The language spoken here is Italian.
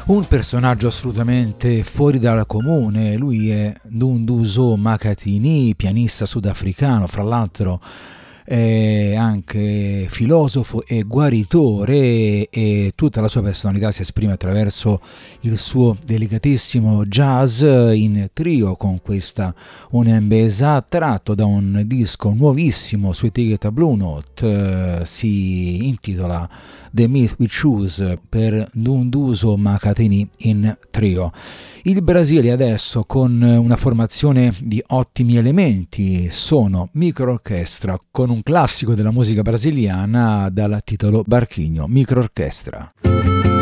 Un personaggio assolutamente fuori dal comune, lui è Dunduzo Makatini, pianista sudafricano, fra l'altro è anche filosofo e guaritore e tutta la sua personalità si esprime attraverso il suo delicatissimo jazz in trio con questa Unembesa tratto da un disco nuovissimo su etichetta Blue Note, si intitola The Myth We Choose per Dunduzo Makatini in trio. Il Brasile adesso con una formazione di ottimi elementi sono microorchestra con un classico della musica brasiliana dal titolo Barquinho, microorchestra.